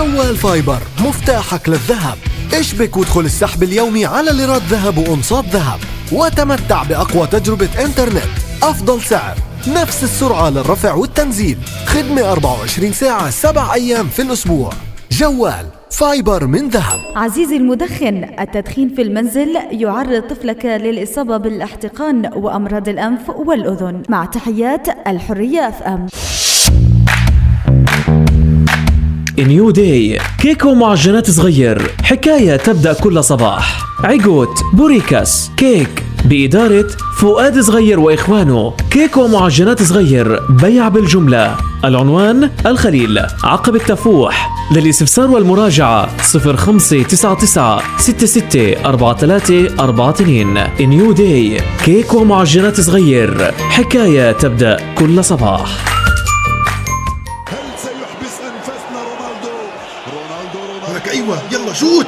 جوال فايبر، مفتاحك للذهب. اشبك وادخل السحب اليومي على ليرات ذهب وأنصات ذهب، وتمتع بأقوى تجربة إنترنت، أفضل سعر، نفس السرعة للرفع والتنزيل، خدمة 24 ساعة 7 أيام في الأسبوع. جوال فايبر من ذهب. عزيزي المدخن، التدخين في المنزل يعرض طفلك للإصابة بالاحتقان وأمراض الأنف والأذن. مع تحيات الحرية FM. نيو داي، كيك ومعجنات صغير، حكاية تبدأ كل صباح. عيقوت بوريكاس كيك بإدارة فؤاد صغير وإخوانه. كيك ومعجنات صغير، بيع بالجملة. العنوان الخليل، عقب التفوح. للاستفسار والمراجعة 0599 664342. نيو داي، كيك ومعجنات صغير، حكاية تبدأ كل صباح. لك ايوه يلا شوت.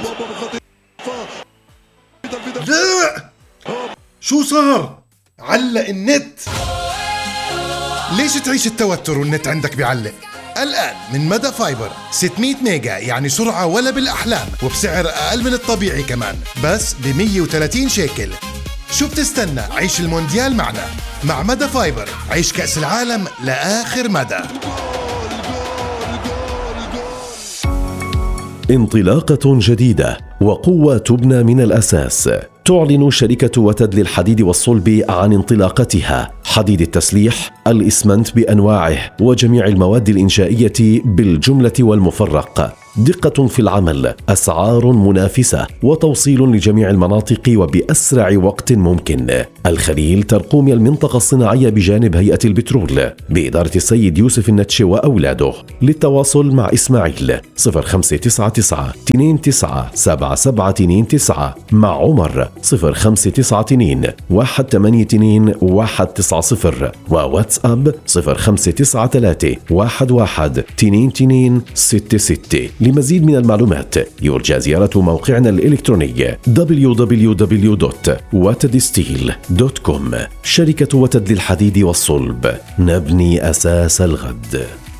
لا شو صار؟ علق النت. ليش تعيش التوتر والنت عندك بيعلق؟ الآن من مدى فايبر 600 ميجا، يعني سرعة ولا بالأحلام، وبسعر أقل من الطبيعي كمان، بس ب 130 شيكل. شو بتستنى؟ عيش المونديال معنا. مع مدى فايبر عيش كأس العالم لآخر مدى. انطلاقة جديدة وقوة تبنى من الأساس. تعلن شركة وتد للحديد والصلب عن انطلاقتها. حديد التسليح، الإسمنت بأنواعه وجميع المواد الإنشائية بالجملة والمفرق. دقة في العمل، أسعار منافسة، وتوصيل لجميع المناطق وبأسرع وقت ممكن. الخليل ترقوم المنطقة الصناعية بجانب هيئة البترول بإدارة السيد يوسف النتشي وأولاده. للتواصل مع إسماعيل 0599 29 7729، مع عمر 0592 182 190، وواتساب 0593 11 22 66. لمزيد من المعلومات يرجى زيارة موقعنا الإلكتروني www.watedsteel.com. شركة وتد للحديد والصلب، نبني أساس الغد.